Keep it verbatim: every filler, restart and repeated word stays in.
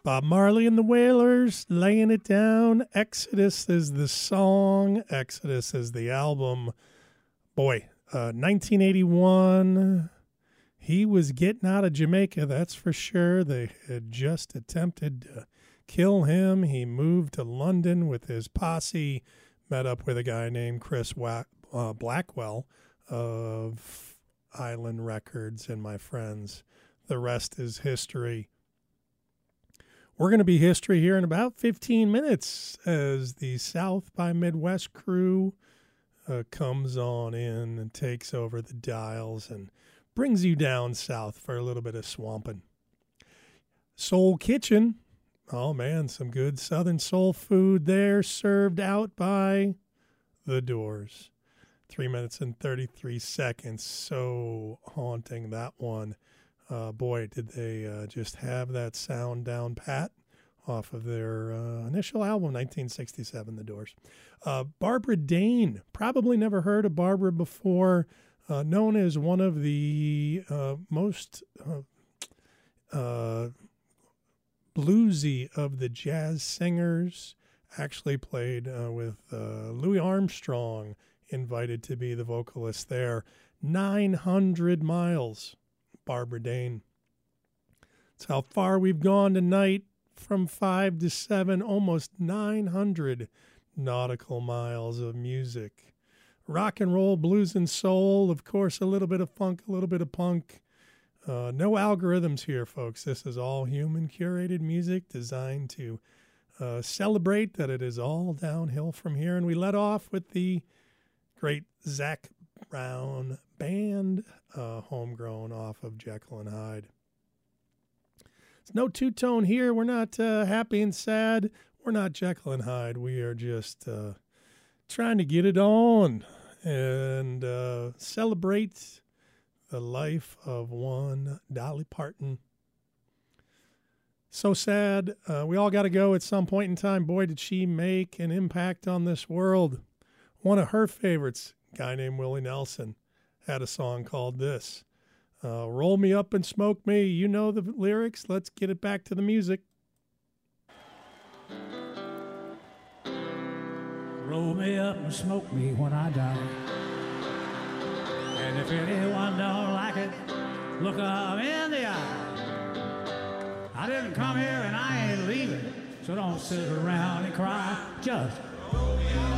Bob Marley and the Wailers laying it down. Exodus is the song. Exodus is the album. Boy, uh, nineteen eighty-one, he was getting out of Jamaica, that's for sure. They had just attempted to kill him. He moved to London with his posse, met up with a guy named Chris Wa- uh, Blackwell of Island Records and my friends. The rest is history. We're going to be history here in about fifteen minutes as the South by Midwest crew uh, comes on in and takes over the dials and brings you down south for a little bit of swamping. Soul Kitchen. Oh, man, some good Southern soul food there served out by The Doors. Three minutes and thirty-three seconds. So haunting, that one. Uh, boy, did they uh, just have that sound down pat off of their uh, initial album, nineteen sixty-seven, The Doors. Uh, Barbara Dane, probably never heard of Barbara before, uh, known as one of the uh, most uh, uh, bluesy of the jazz singers. Actually played uh, with uh, Louis Armstrong, invited to be the vocalist there. nine hundred miles. Barbara Dane. That's how far we've gone tonight, from five to seven, almost nine hundred nautical miles of music. Rock and roll, blues and soul, of course, a little bit of funk, a little bit of punk. Uh, no algorithms here, folks. This is all human curated music designed to uh, celebrate that it is all downhill from here. And we let off with the great Zac Brown Band, uh, homegrown off of Jekyll and Hyde. It's no two-tone here. We're not uh, happy and sad. We're not Jekyll and Hyde. We are just uh, trying to get it on and uh, celebrate the life of one Dolly Parton. So sad. Uh, we all got to go at some point in time. Boy, did she make an impact on this world. One of her favorites, a guy named Willie Nelson, had a song called this. Uh, Roll me up and smoke me. You know the lyrics. Let's get it back to the music. Roll me up and smoke me when I die. And if anyone don't like it, look 'em in the eye. I didn't come here and I ain't leaving, so don't sit around and cry. Just roll me up.